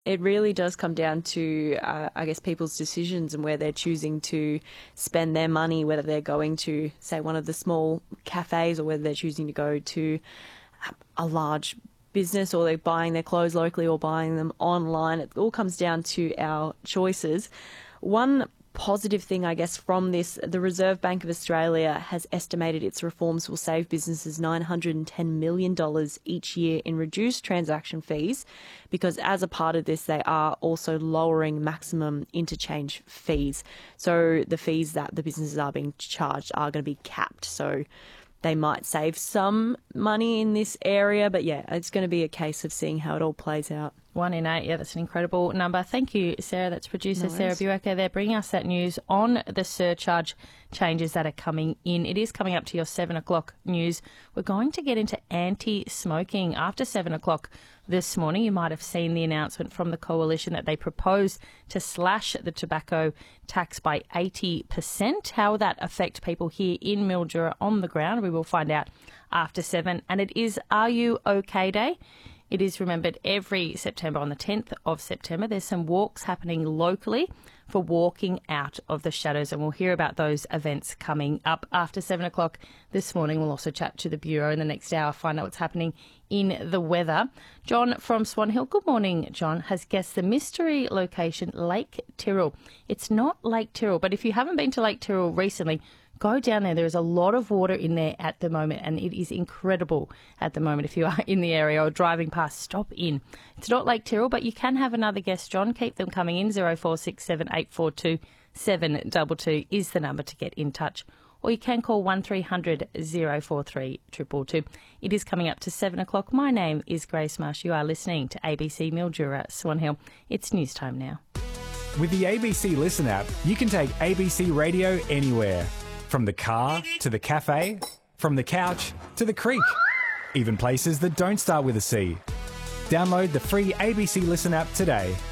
It really does come down to, I guess, people's decisions and where they're choosing to spend their money, whether they're going to, say, one of the small cafes or whether they're choosing to go to a large business or they're buying their clothes locally or buying them online. It all comes down to our choices. One positive thing, I guess, from this, the Reserve Bank of Australia has estimated its reforms will save businesses $910 million each year in reduced transaction fees, because as a part of this, they are also lowering maximum interchange fees. So the fees that the businesses are being charged are going to be capped. So they might save some money in this area, but yeah, it's going to be a case of seeing how it all plays out. 1 in 8, yeah, that's an incredible number. Thank you, Sarah. That's producer Sarah Buecker there, bringing us that news on the surcharge changes that are coming in. It is coming up to your 7 o'clock news. We're going to get into anti-smoking after 7 o'clock this morning. You might have seen the announcement from the Coalition that they propose to slash the tobacco tax by 80%. How will that affect people here in Mildura on the ground? We will find out after 7. And it is Are You OK Day? It is remembered every September on the 10th of September. There's some walks happening locally for walking out of the shadows, and we'll hear about those events coming up after 7 o'clock this morning. We'll also chat to the Bureau in the next hour, find out what's happening in the weather. John from Swan Hill, good morning, John, has guessed the mystery location, Lake Tyrrell. It's not Lake Tyrrell, but if you haven't been to Lake Tyrrell recently, go down there. There is a lot of water in there at the moment, and it is incredible at the moment. If you are in the area or driving past, stop in. It's not Lake Tyrrell, but you can have another guest, John. Keep them coming in. 0467 842 722 is the number to get in touch. Or you can call 1300 043 222. It is coming up to 7 o'clock. My name is Grace Marsh. You are listening to ABC Mildura, Swan Hill. It's news time now. With the ABC Listen app, you can take ABC Radio anywhere. From the car to the cafe, from the couch to the creek, even places that don't start with a C. Download the free ABC Listen app today.